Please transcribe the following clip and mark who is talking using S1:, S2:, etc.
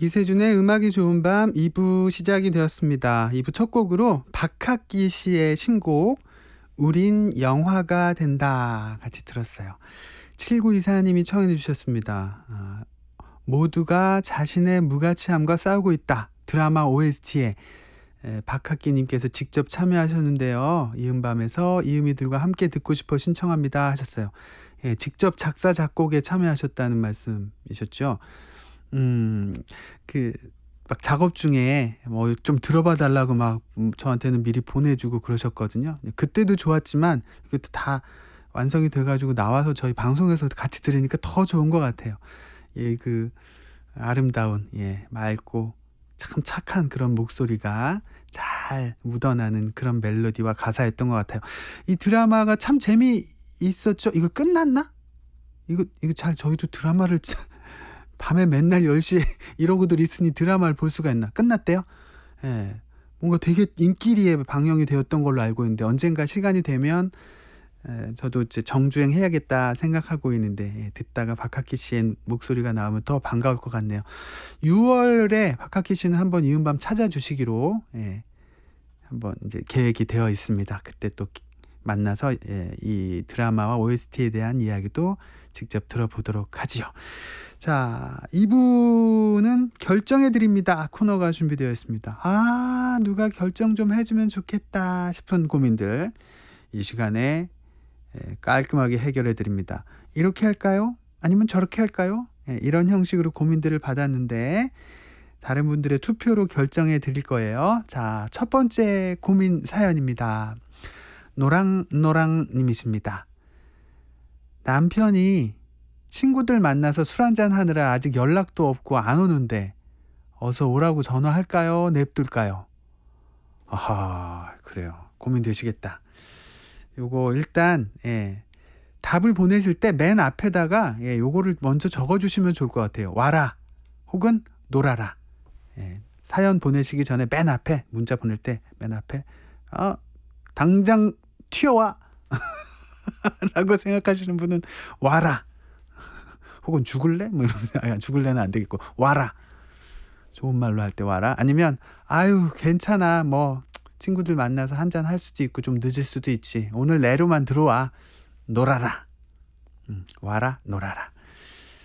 S1: 이세준의 음악이 좋은 밤 2부 시작이 되었습니다. 2부 첫 곡으로 박학기 씨의 신곡 우린 영화가 된다 같이 들었어요. 7924님이 청해 주셨습니다. 모두가 자신의 무가치함과 싸우고 있다. 드라마 OST에 박학기님께서 직접 참여하셨는데요. 이음밤에서 이음이들과 함께 듣고 싶어 신청합니다 하셨어요. 예, 직접 작사 작곡에 참여하셨다는 말씀이셨죠. 막 작업 중에 뭐 좀 들어봐 달라고 막 저한테는 미리 보내주고 그러셨거든요. 그때도 좋았지만 이것도 다 완성이 돼가지고 나와서 저희 방송에서 같이 들으니까 더 좋은 것 같아요. 예, 그 아름다운, 예, 맑고 참 착한 그런 목소리가 잘 묻어나는 그런 멜로디와 가사였던 것 같아요. 이 드라마가 참 재미있었죠. 이거 끝났나? 이거 잘 저희도 드라마를 밤에 맨날 10시에 이러고들 있으니 드라마를 볼 수가 있나? 끝났대요? 예. 뭔가 되게 인기리에 방영이 되었던 걸로 알고 있는데 언젠가 시간이 되면 저도 이제 정주행 해야겠다 생각하고 있는데, 예, 듣다가 박학기 씨의 목소리가 나오면 더 반가울 것 같네요. 6월에 박학기 씨는 한번 이은밤 찾아주시기로, 예, 한번 이제 계획이 되어 있습니다. 그때 또 만나서, 예, 이 드라마와 OST에 대한 이야기도 직접 들어보도록 하지요. 자, 2부는 결정해드립니다 코너가 준비되어 있습니다. 누가 결정 좀 해주면 좋겠다 싶은 고민들 이 시간에 깔끔하게 해결해드립니다. 이렇게 할까요? 아니면 저렇게 할까요? 이런 형식으로 고민들을 받았는데 다른 분들의 투표로 결정해 드릴 거예요. 자, 첫 번째 고민 사연입니다. 노랑노랑님이십니다. 남편이 친구들 만나서 술 한잔 하느라 아직 연락도 없고 안 오는데 어서 오라고 전화할까요? 냅둘까요? 아하, 그래요. 고민되시겠다. 요거 일단, 예, 답을 보내실 때 맨 앞에다가, 예, 요거를 먼저 적어주시면 좋을 것 같아요. 와라 혹은 놀아라. 예, 사연 보내시기 전에 맨 앞에, 문자 보낼 때 맨 앞에 당장 튀어와 라고 생각하시는 분은 와라 혹은 죽을래? 뭐 이러면서, 죽을래는 안 되겠고 와라. 좋은 말로 할 때 와라. 아니면 아유 괜찮아, 뭐 친구들 만나서 한잔 할 수도 있고 좀 늦을 수도 있지, 오늘 내로만 들어와, 놀아라. 와라 놀아라.